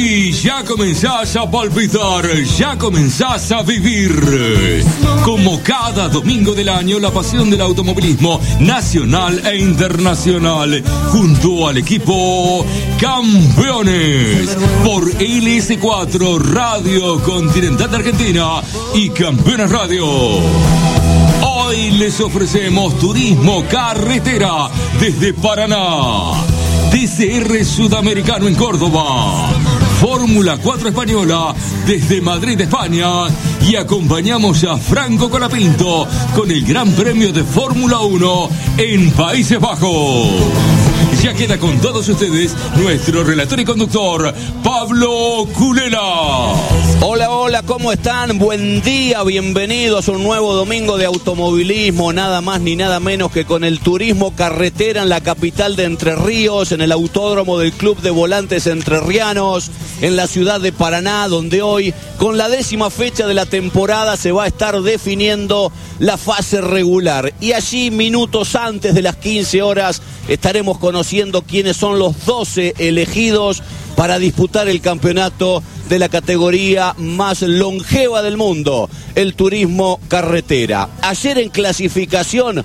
Y ya comenzás a palpitar, ya comenzás a vivir. Como cada domingo del año, la pasión del automovilismo nacional e internacional, junto al equipo Campeones, por LS4 Radio Continental de Argentina y Campeones Radio. Hoy les ofrecemos turismo carretera desde Paraná, TCR Sudamericano en Córdoba, Fórmula 4 Española desde Madrid, España, y acompañamos a Franco Colapinto con el Gran Premio de Fórmula 1 en Países Bajos. Ya queda con todos ustedes nuestro relator y conductor, Pablo Culela. Hola, hola, ¿cómo están? Buen día, bienvenidos a un nuevo domingo de automovilismo, nada más ni nada menos que con el turismo carretera en la capital de Entre Ríos, en el autódromo del Club de Volantes Entrerrianos, en la ciudad de Paraná, donde hoy, con la 10ª fecha de la temporada, se va a estar definiendo la fase regular. Y allí, minutos antes de las 15 horas, estaremos conociendo quiénes son los 12 elegidos para disputar el campeonato de la categoría más longeva del mundo, el turismo carretera. Ayer en clasificación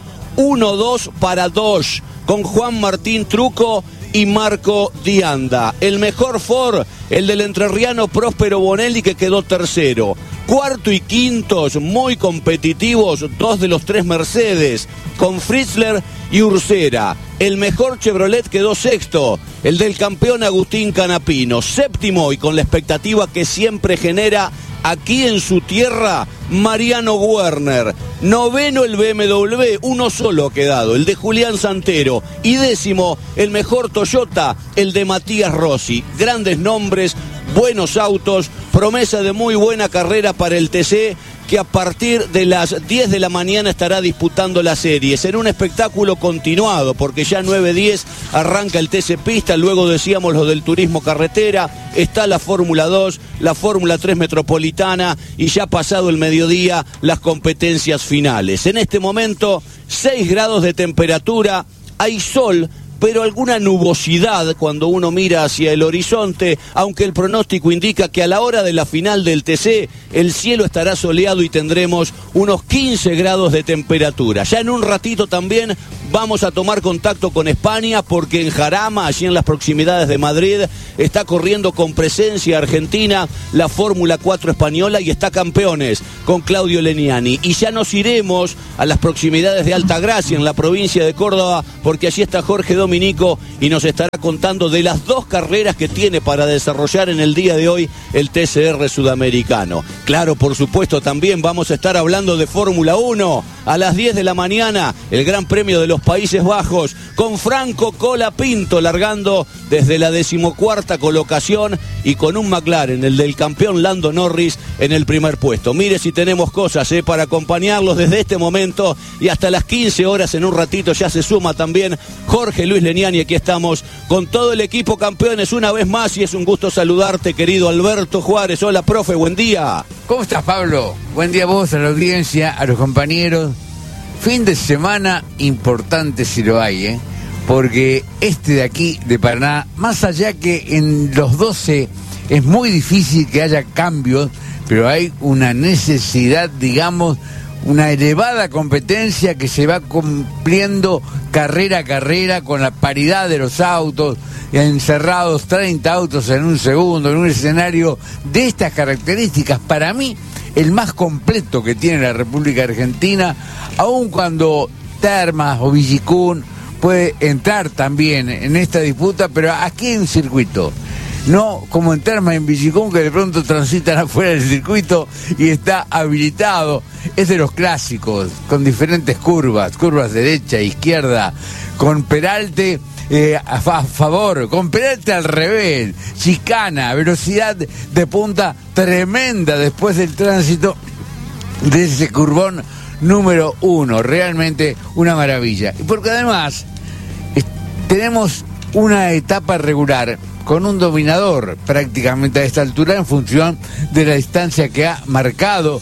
1-2 para Dodge, con Juan Martín Truco y Marco Dianda. El mejor Ford, el del entrerriano Próspero Bonelli, que quedó tercero. Cuarto y quintos, muy competitivos, 2 de los 3 Mercedes, con Fritzler y Ursera. El mejor Chevrolet quedó sexto, el del campeón Agustín Canapino. Séptimo, y con la expectativa que siempre genera aquí en su tierra, Mariano Werner. Noveno, el BMW, uno solo ha quedado, el de Julián Santero. Y décimo, el mejor Toyota, el de Matías Rossi. Grandes nombres, buenos autos, promesa de muy buena carrera para el TC, que a partir de las 10 de la mañana estará disputando la serie. Será un espectáculo continuado, porque ya 9:10 arranca el TC Pista, luego decíamos lo del turismo carretera, está la Fórmula 2, la Fórmula 3 Metropolitana, y ya pasado el mediodía, las competencias finales. En este momento, 6 grados de temperatura, hay sol, pero alguna nubosidad cuando uno mira hacia el horizonte, aunque el pronóstico indica que a la hora de la final del TC el cielo estará soleado y tendremos unos 15 grados de temperatura. Ya en un ratito también vamos a tomar contacto con España, porque en Jarama, allí en las proximidades de Madrid, está corriendo con presencia argentina la Fórmula 4 española y está Campeones con Claudio Leniani. Y ya nos iremos a las proximidades de Altagracia, en la provincia de Córdoba, porque allí está Jorge Dominico y nos estará contando de las 2 carreras que tiene para desarrollar en el día de hoy el TCR Sudamericano. Claro, por supuesto, también vamos a estar hablando de Fórmula 1 a las 10 de la mañana, el Gran Premio de los Países Bajos, con Franco Colapinto largando desde la 14ª colocación y con un McLaren, el del campeón Lando Norris, en el primer puesto. Mire si tenemos cosas para acompañarlos desde este momento y hasta las 15 horas. En un ratito ya se suma también Jorge Luis Leniani. Aquí estamos con todo el equipo Campeones una vez más, y es un gusto saludarte, querido Alberto Juárez. Hola, profe, buen día. ¿Cómo estás, Pablo? Buen día a vos, a la audiencia, a los compañeros. Fin de semana importante si lo hay, porque este de aquí, de Paraná, más allá que en los 12 es muy difícil que haya cambios, pero hay una necesidad, digamos, una elevada competencia que se va cumpliendo carrera a carrera con la paridad de los autos, encerrados 30 autos en un segundo, en un escenario de estas características. Para mí, el más completo que tiene la República Argentina, aun cuando Termas o Villicún puede entrar también en esta disputa, pero aquí hay un circuito. No como en Termas y en Villicún, que de pronto transitan afuera del circuito y está habilitado. Es de los clásicos, con diferentes curvas derecha, izquierda, con peralte a favor, con peralte al revés, chicana, velocidad de punta tremenda después del tránsito de ese curvón número 1. Realmente una maravilla. Y porque además tenemos una etapa regular con un dominador prácticamente a esta altura en función de la distancia que ha marcado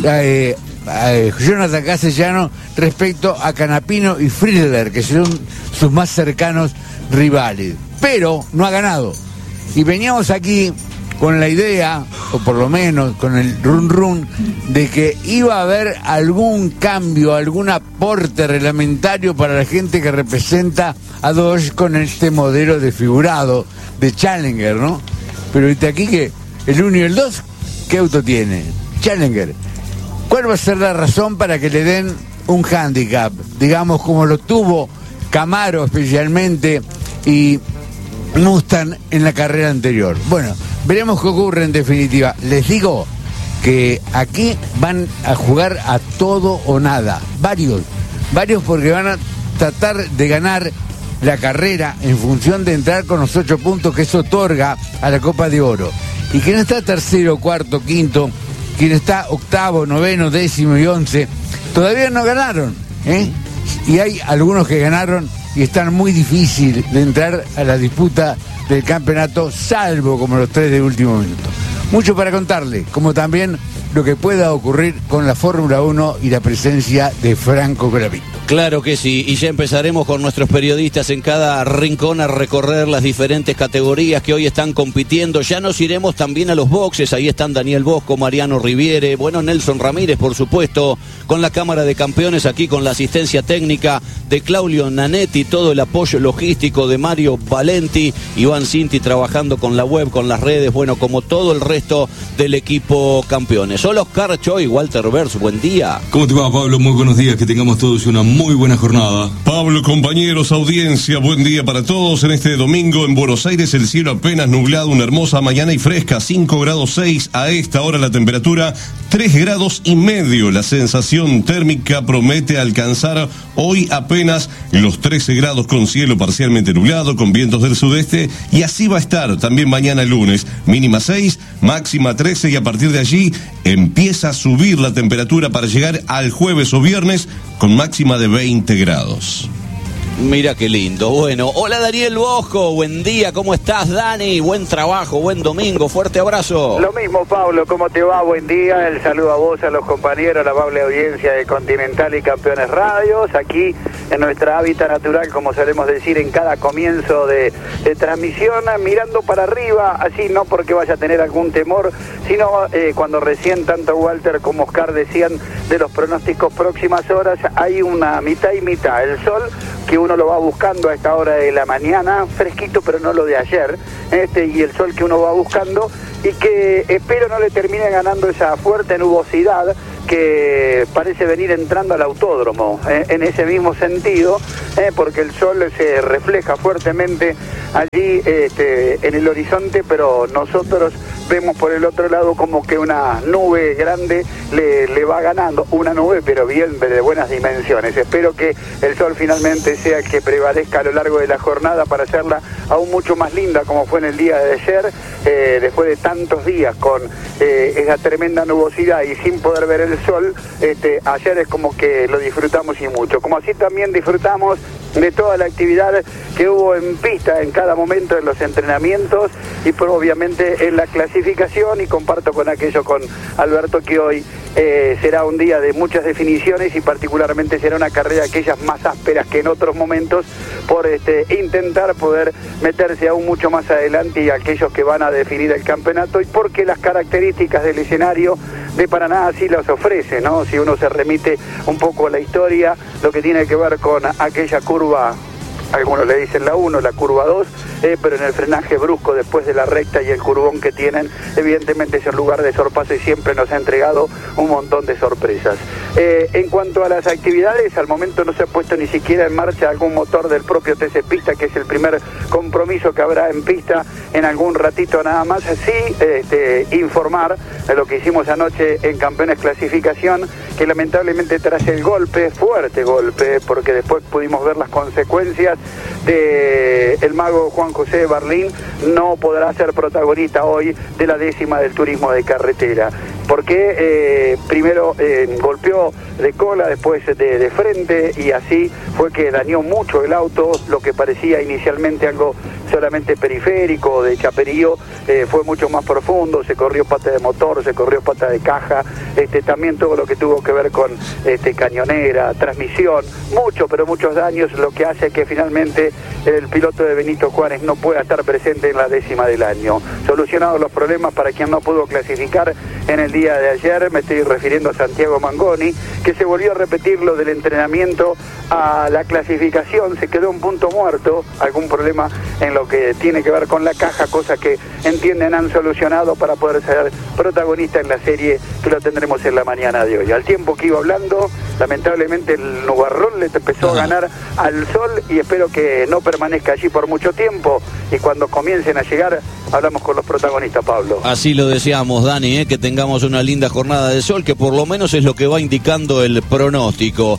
Jonathan Castellano respecto a Canapino y Friedler, que son sus más cercanos rivales. Pero no ha ganado. Y veníamos aquí con la idea, o por lo menos con el run de que iba a haber algún cambio, algún aporte reglamentario para la gente que representa a Dodge con este modelo desfigurado de Challenger, ¿no? Pero ahorita aquí que el 1 y el 2, ¿qué auto tiene? Challenger. ¿Cuál va a ser la razón para que le den un handicap? Digamos como lo tuvo Camaro especialmente y Mustang en la carrera anterior. Bueno, veremos qué ocurre en definitiva. Les digo que aquí van a jugar a todo o nada. Varios porque van a tratar de ganar la carrera en función de entrar con los 8 puntos que eso otorga a la Copa de Oro. Y quien está tercero, cuarto, quinto, quien está octavo, noveno, décimo y 11, todavía no ganaron, ¿eh? Y hay algunos que ganaron y están muy difícil de entrar a la disputa del campeonato, salvo como los 3 de último minuto. Mucho para contarle, como también lo que pueda ocurrir con la Fórmula 1 y la presencia de Franco Colapinto. Claro que sí, y ya empezaremos con nuestros periodistas en cada rincón a recorrer las diferentes categorías que hoy están compitiendo. Ya nos iremos también a los boxes, ahí están Daniel Bosco, Mariano Riviere, bueno, Nelson Ramírez, por supuesto, con la Cámara de Campeones, aquí con la asistencia técnica de Claudio Nanetti, todo el apoyo logístico de Mario Valenti, Iván Cinti trabajando con la web, con las redes, bueno, como todo el resto del equipo Campeones. Hola Oscar Choy, Walter Vers, buen día. ¿Cómo te va, Pablo? Muy buenos días, que tengamos todos una muy buena jornada. Pablo, compañeros, audiencia, buen día para todos. En este domingo en Buenos Aires el cielo apenas nublado, una hermosa mañana y fresca, 5 grados 6 a esta hora la temperatura, 3 grados y medio. La sensación térmica promete alcanzar hoy apenas los 13 grados con cielo parcialmente nublado, con vientos del sudeste, y así va a estar también mañana lunes, mínima 6, máxima 13, y a partir de allí empieza a subir la temperatura para llegar al jueves o viernes con máxima de 20 grados. Mira qué lindo. Bueno, hola Daniel Bosco, buen día, ¿cómo estás, Dani? Buen trabajo, buen domingo, fuerte abrazo. Lo mismo, Pablo, ¿cómo te va? Buen día, el saludo a vos, a los compañeros, a la amable audiencia de Continental y Campeones Radios, aquí en nuestra hábitat natural, como solemos decir en cada comienzo de transmisión, mirando para arriba, así no porque vaya a tener algún temor, sino cuando recién tanto Walter como Oscar decían de los pronósticos próximas horas, hay una mitad y mitad, el sol que uno lo va buscando a esta hora de la mañana, fresquito pero no lo de ayer, y el sol que uno va buscando y que espero no le termine ganando esa fuerte nubosidad que parece venir entrando al autódromo, en ese mismo sentido, porque el sol se refleja fuertemente allí en el horizonte, pero nosotros vemos por el otro lado como que una nube grande le va ganando, una nube pero bien de buenas dimensiones. Espero que el sol finalmente sea el que prevalezca a lo largo de la jornada para hacerla aún mucho más linda como fue en el día de ayer, después de tantos días con esa tremenda nubosidad y sin poder ver el sol. Ayer es como que lo disfrutamos y mucho, como así también disfrutamos de toda la actividad que hubo en pista en cada momento de los entrenamientos y pues, obviamente en la clasificación, y comparto con Alberto que hoy será un día de muchas definiciones y particularmente será una carrera de aquellas más ásperas que en otros momentos por intentar poder meterse aún mucho más adelante y aquellos que van a definir el campeonato, y porque las características del escenario de Paraná así las ofrece, ¿no? Si uno se remite un poco a la historia, lo que tiene que ver con aquella curva, algunos le dicen la 1, la curva 2, pero en el frenaje brusco después de la recta y el curvón que tienen, evidentemente es un lugar de sorpaso y siempre nos ha entregado un montón de sorpresas. En cuanto a las actividades, al momento no se ha puesto ni siquiera en marcha algún motor del propio TC Pista, que es el primer compromiso que habrá en pista en algún ratito nada más. Sí, informar de lo que hicimos anoche en Campeones Clasificación, que lamentablemente tras el golpe, fuerte golpe, porque después pudimos ver las consecuencias de el mago Juan José Barlín, no podrá ser protagonista hoy de la 10ª del turismo de carretera, porque primero golpeó de cola, después de frente, y así fue que dañó mucho el auto, lo que parecía inicialmente algo solamente periférico, de chaperío, fue mucho más profundo, se corrió pata de motor, se corrió pata de caja, también todo lo que tuvo que ver con cañonera, transmisión, pero muchos daños, lo que hace que finalmente el piloto de Benito Juárez no pueda estar presente en la 10ª del año. Solucionados los problemas para quien no pudo clasificar en el día de ayer, me estoy refiriendo a Santiago Mangoni, que se volvió a repetir lo del entrenamiento a la clasificación, se quedó un punto muerto, algún problema en lo que tiene que ver con la caja, cosa que entienden han solucionado para poder ser protagonista en la serie, que lo tendremos en la mañana de hoy. Al tiempo que iba hablando, lamentablemente el nubarrón le empezó a ganar al sol y espero que no permanezca allí por mucho tiempo, y cuando comiencen a llegar hablamos con los protagonistas, Pablo. Así lo deseamos, Dani, que tengamos una linda jornada de sol, que por lo menos es lo que va indicando el pronóstico.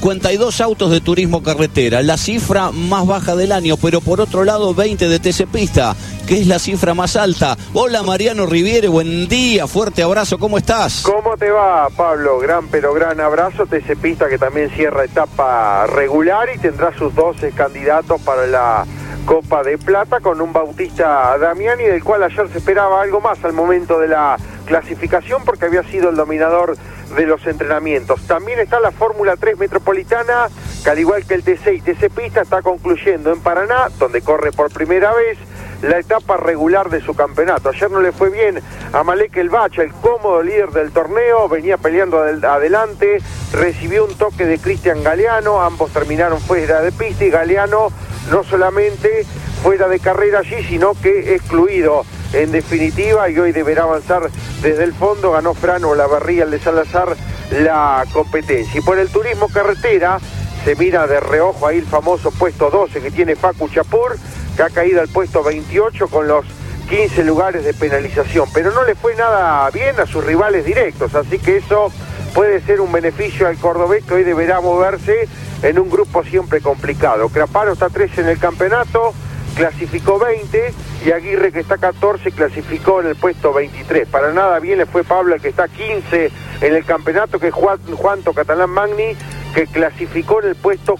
52 autos de turismo carretera, la cifra más baja del año, pero por otro lado 20 de TC Pista, que es la cifra más alta. Hola Mariano Riviere, buen día, fuerte abrazo, ¿cómo estás? ¿Cómo te va, Pablo? Gran abrazo. TC Pista, que también cierra etapa regular y tendrá sus 12 candidatos para la Copa de Plata, con un Bautista Damiani, del cual ayer se esperaba algo más al momento de la clasificación, porque había sido el dominador de los entrenamientos. También está la Fórmula 3 Metropolitana, que al igual que el TC y TC Pista, está concluyendo en Paraná, donde corre por primera vez la etapa regular de su campeonato. Ayer no le fue bien a Malek El Bacha, el cómodo líder del torneo, venía peleando adelante, recibió un toque de Cristian Galeano, ambos terminaron fuera de pista, y Galeano no solamente fuera de carrera allí, sino que excluido en definitiva, y hoy deberá avanzar desde el fondo. Ganó Fran Olavarría, el de Salazar, la competencia. Y por el turismo carretera se mira de reojo ahí el famoso puesto 12 que tiene Facu Chapur, que ha caído al puesto 28 con los 15 lugares de penalización, pero no le fue nada bien a sus rivales directos, así que eso puede ser un beneficio al cordobés, que hoy deberá moverse en un grupo siempre complicado. Craparo está 13 en el campeonato, clasificó 20, y Aguirre, que está 14, clasificó en el puesto 23. Para nada bien le fue Pablo, el que está 15 en el campeonato, que es Juanto Catalán Magni, que clasificó en el puesto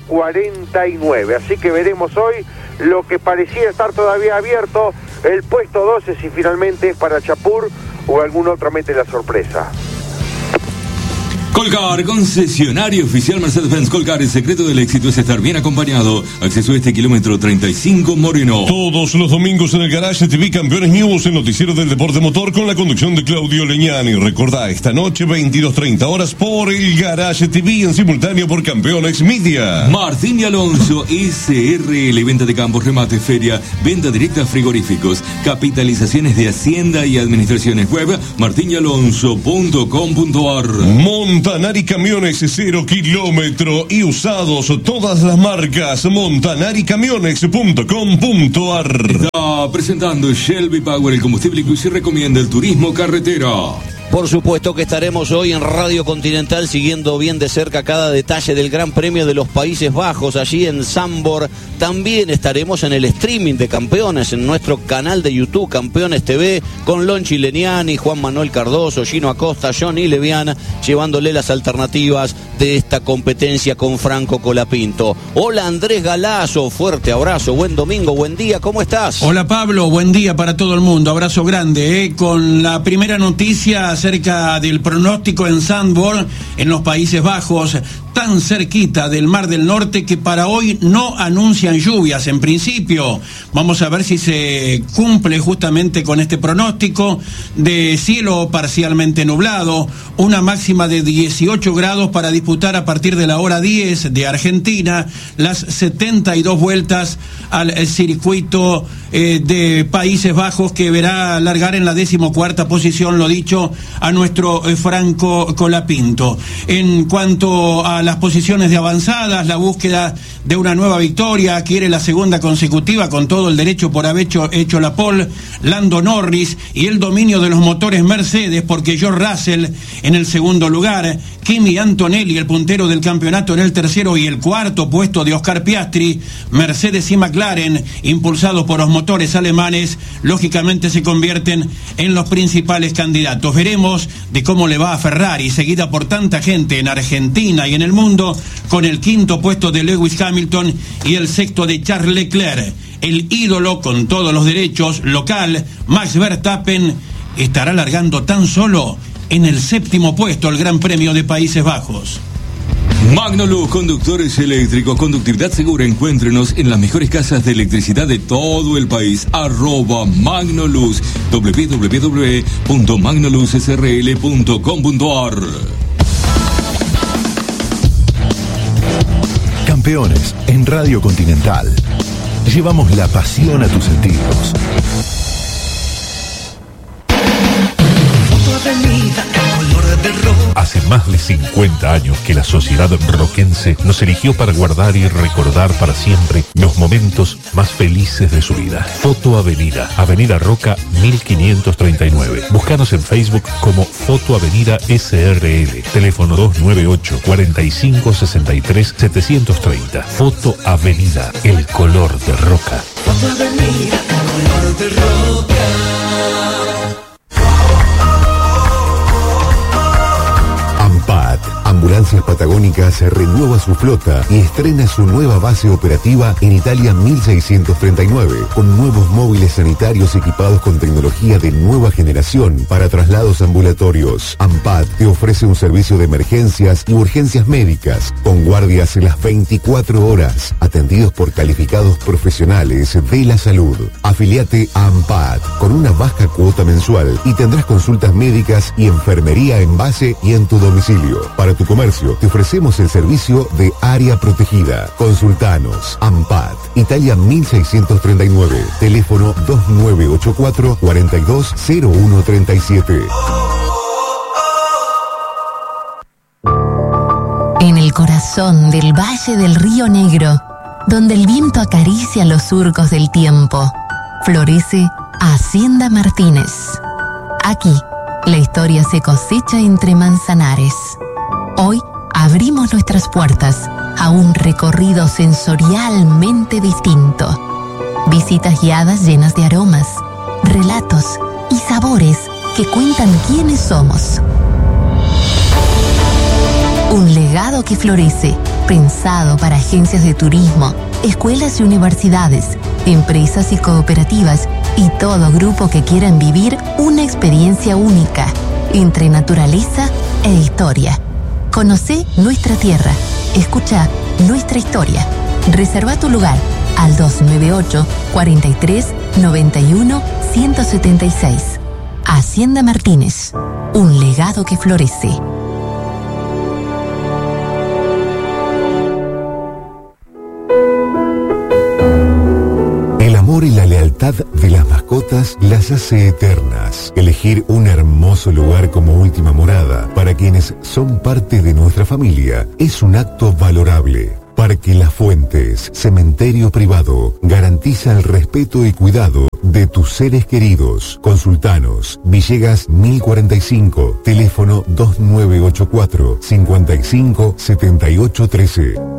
49. Así que veremos hoy lo que parecía estar todavía abierto, el puesto 12, si finalmente es para Chapur o algún otro mete la sorpresa. Colcar, concesionario oficial Mercedes-Benz Colcar, el secreto del éxito es estar bien acompañado. Acceso a este kilómetro 35 Moreno. Todos los domingos en el Garage TV Campeones News, el noticiero del deporte motor, con la conducción de Claudio Leñani. Recordá, esta noche 22:30 horas por el Garage TV, en simultáneo por Campeones Media. Martín y Alonso, SRL, venta de campos, remate, feria, venta directa a frigoríficos, capitalizaciones de Hacienda y administraciones. Web martinalonso.com.ar. Montanari Camiones, 0 kilómetro y usados, todas las marcas. montanaricamiones.com.ar. Está presentando Shelby Power, el combustible que se recomienda el turismo carretera. Por supuesto que estaremos hoy en Radio Continental siguiendo bien de cerca cada detalle del Gran Premio de los Países Bajos, allí en Zandvoort. También estaremos en el streaming de Campeones, en nuestro canal de YouTube, Campeones TV, con Lonchi Leniani, Juan Manuel Cardoso, Gino Acosta, Johnny Leviana, llevándole las alternativas de esta competencia con Franco Colapinto. Hola Andrés Galazo, fuerte abrazo, buen domingo, buen día, ¿cómo estás? Hola Pablo, buen día para todo el mundo, abrazo grande, con la primera noticia acerca del pronóstico en Zandvoort, en los Países Bajos, tan cerquita del Mar del Norte, que para hoy no anuncian lluvias en principio. Vamos a ver si se cumple justamente con este pronóstico de cielo parcialmente nublado, una máxima de 18 grados para disputar a partir de la hora 10 de Argentina las 72 vueltas al circuito de Países Bajos, que verá largar en la 14ª posición, lo dicho, a nuestro Franco Colapinto. En cuanto a las posiciones de avanzadas, la búsqueda de una nueva victoria, quiere la segunda consecutiva, con todo el derecho por haber hecho la pole, Lando Norris, y el dominio de los motores Mercedes, porque George Russell en el segundo lugar, Kimi Antonelli, el puntero del campeonato, en el tercero, y el cuarto puesto de Oscar Piastri. Mercedes y McLaren, impulsados por los motores alemanes, lógicamente se convierten en los principales candidatos. Veremos de cómo le va a Ferrari, seguida por tanta gente en Argentina y en el mundo, con el quinto puesto de Lewis Hamilton y el sexto de Charles Leclerc. el ídolo con todos los derechos local, Max Verstappen, estará largando tan solo en el 7º puesto el Gran Premio de Países Bajos. Magnolux, conductores eléctricos, conductividad segura. Encuéntrenos en las mejores casas de electricidad de todo el país. @Magnolux, www.magnoluxsrl.com.ar. Campeones en Radio Continental. Llevamos la pasión a tus sentidos. Hace más de 50 años que la sociedad roquense nos eligió para guardar y recordar para siempre los momentos más felices de su vida. Foto Avenida, Avenida Roca 1539. Búscanos en Facebook como Foto Avenida SRL. Teléfono 298 45 63 730. Foto Avenida, el color de Roca. Foto Avenida, el color de Roca. AMPAT, Ambulancias Patagónicas, renueva su flota y estrena su nueva base operativa en Italia 1639, con nuevos móviles sanitarios equipados con tecnología de nueva generación para traslados ambulatorios. AMPAT te ofrece un servicio de emergencias y urgencias médicas, con guardias las 24 horas, atendidos por calificados profesionales de la salud. Afiliate a AMPAT con una baja cuota mensual y tendrás consultas médicas y enfermería en base y en tu domicilio. Para tu comercio te ofrecemos el servicio de área protegida. Consultanos. AMPAT, Italia 1639, teléfono 2984 420137. En el corazón del Valle del Río Negro, donde el viento acaricia los surcos del tiempo, florece Hacienda Martínez. Aquí, la historia se cosecha entre manzanares. Hoy abrimos nuestras puertas a un recorrido sensorialmente distinto. Visitas guiadas llenas de aromas, relatos y sabores que cuentan quiénes somos. Un legado que florece, pensado para agencias de turismo, escuelas y universidades, empresas y cooperativas y todo grupo que quieran vivir una experiencia única entre naturaleza e historia. Conocé nuestra tierra, escucha nuestra historia. Reserva tu lugar al 298 43 91 176. Hacienda Martínez, un legado que florece. Y la lealtad de las mascotas las hace eternas. Elegir un hermoso lugar como última morada para quienes son parte de nuestra familia es un acto valorable. Parque Las Fuentes, cementerio privado, garantiza el respeto y cuidado de tus seres queridos. Consultanos. Villegas 1045, teléfono 2984 55 78 13.